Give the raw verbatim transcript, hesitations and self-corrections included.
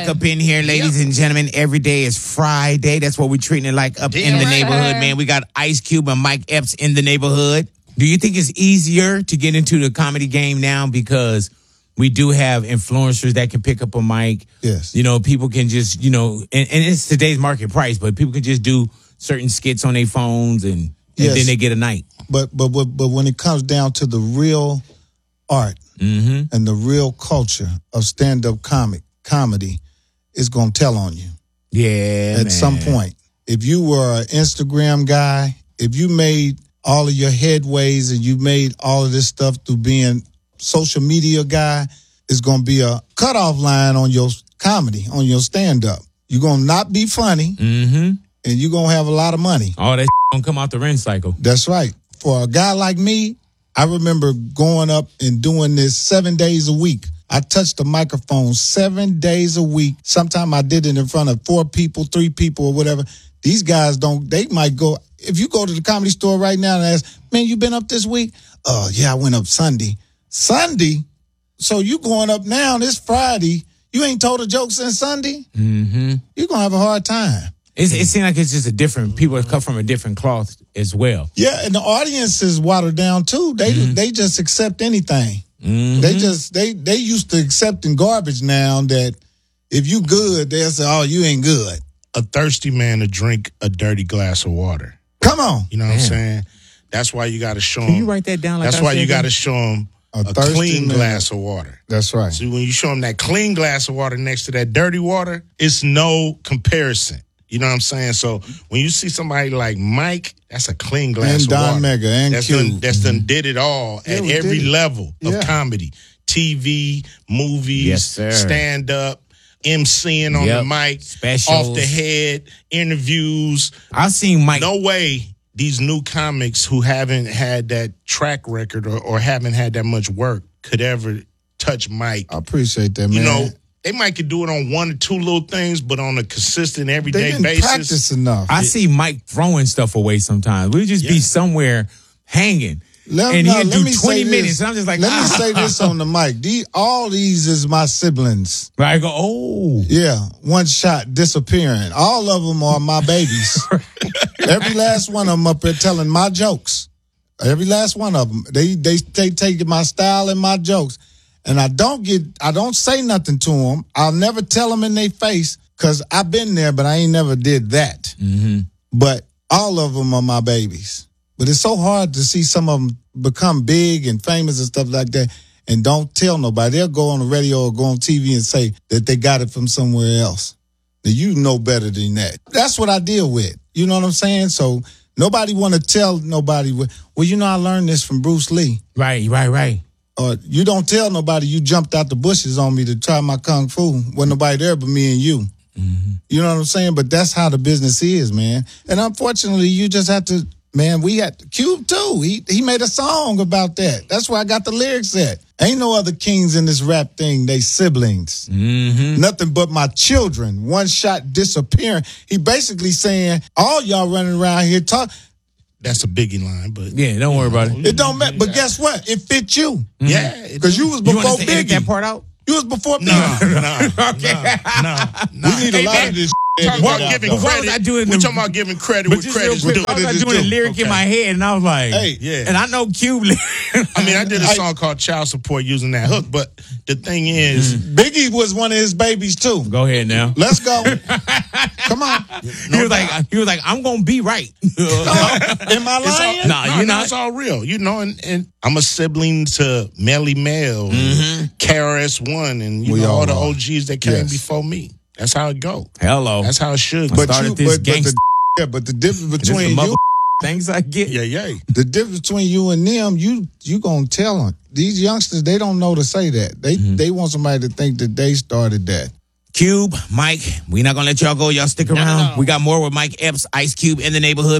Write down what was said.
Mike up in here, ladies yep. and gentlemen. Every day is Friday. That's what we're treating it like up Damn in the right. neighborhood, man. We got Ice Cube and Mike Epps in the neighborhood. Do you think it's easier to get into the comedy game now because we do have influencers that can pick up a mic? Yes. You know, people can just, you know, and, and it's today's market price, but people can just do certain skits on their phones and, and yes. then they get a night. But, but, but, but when it comes down to the real art mm-hmm. and the real culture of stand-up comic comedy is going to tell on you. Yeah, At man. some point. If you were an Instagram guy, if you made all of your headways and you made all of this stuff through being social media guy, it's going to be a cutoff line on your comedy, on your stand-up. You're going to not be funny, mm-hmm. and you're going to have a lot of money. All that going to come out the rent cycle. That's right. For a guy like me, I remember going up and doing this seven days a week. I touched the microphone seven days a week. Sometimes I did it in front of four people, three people, or whatever. These guys don't, they might go, if you go to the Comedy Store right now and ask, man, you been up this week? Oh, yeah, I went up Sunday. Sunday? So you going up now, this Friday, you ain't told a joke since Sunday? Mm-hmm. You're going to have a hard time. It's, it seems like it's just a different, people that come from a different cloth as well. Yeah, and the audience is watered down too. They mm-hmm. they just accept anything. Mm-hmm. They just, they they used to accepting garbage now that if you good, they'll say, oh, you ain't good. A thirsty man to drink a dirty glass of water. Come on. You know what Man. I'm saying? That's why you got to show them. Can you write that down? Like That's I why said you got to that? show them a, a thirsty clean man. glass of water. That's right. So when you show them that clean glass of water next to that dirty water, it's no comparison. You know what I'm saying? So when you see somebody like Mike, that's a clean glass and of Don water. Mega and that's Q. done, that's done did it all Yeah, at we every did it. level of Yeah. comedy. T V, movies, Yes, sir. stand-up, emceeing on Yep. the mic, Specials. off the head, interviews. I've seen Mike. No way these new comics who haven't had that track record or, or haven't had that much work could ever touch Mike. I appreciate that, man. You know, they might could do it on one or two little things, but on a consistent, they everyday didn't basis. practice enough. I see Mike throwing stuff away sometimes. We'll just be Yeah. somewhere hanging. Let, and no, he'll let do me twenty say minutes. This. And I'm just like, let ah. me say this on the mic. These, all these is my siblings. I go, oh. Yeah, one shot disappearing. All of them are my babies. Every last one of them up there telling my jokes. Every last one of them. They they they take my style and my jokes, and I don't get I don't say nothing to them. I'll never tell them in their face because I've been there, but I ain't never did that. Mm-hmm. But all of them are my babies. But it's so hard to see some of them become big and famous and stuff like that and don't tell nobody. They'll go on the radio or go on T V and say that they got it from somewhere else. Now, you know better than that. That's what I deal with. You know what I'm saying? So nobody want to tell nobody, well, you know, I learned this from Bruce Lee. Right, right, right. Or you don't tell nobody you jumped out the bushes on me to try my kung fu. Wasn't nobody there but me and you. Mm-hmm. You know what I'm saying? But that's how the business is, man. And unfortunately, you just have to... Man, we had Cube too. He he made a song about that. That's where I got the lyrics at. Ain't no other kings in this rap thing. They siblings. Mm-hmm. Nothing but my children. One shot disappearing. He basically saying, all y'all running around here talk. That's a Biggie line, but Yeah, don't worry about it. It don't matter. But guess what? It fit you. Mm-hmm. yeah, Because you was You want before us to edit Biggie. that part out? You was before no, Biggie. no, Okay. no, no. We need a Hey, lot man, of this talking about edited out, giving though. Before I was credit. doing We're the- talking about giving credit But with just real credit's quick, due. I was Credit is doing a due. lyric in Okay. my head, and I was like, Hey, yeah. And I know Cube. I mean, I did a Hey. song called Child Support using that hook, but the thing is, Biggie was one of his babies too. Go ahead now. Let's go. Come on. he was like, he was like, I'm gonna be right. Am I it's all, lying? Nah, no, you're no, not. it's all real, you know. And, and I'm a sibling to Melly Mel, K R S One, and you We know all all the are. O Gs that came Yes. before me. That's how it go. Hello. That's how it should. But- Go. But started you, this but, but gangsta- the, yeah, but the difference Just between the mother you, things I get. yeah, yeah. the difference between you and them, you you gonna tell them. These youngsters, they don't know to say that. They they want somebody to think that they started that. Cube, Mike, we not gonna let y'all go. Y'all stick around. no, no. We got more with Mike Epps, Ice Cube in the neighborhood.